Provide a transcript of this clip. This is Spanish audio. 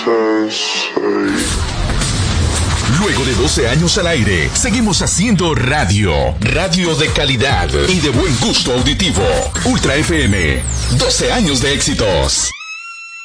Luego de 12 años al aire, seguimos haciendo radio. Radio de calidad y de buen gusto auditivo. Ultra FM. 12 años de éxitos.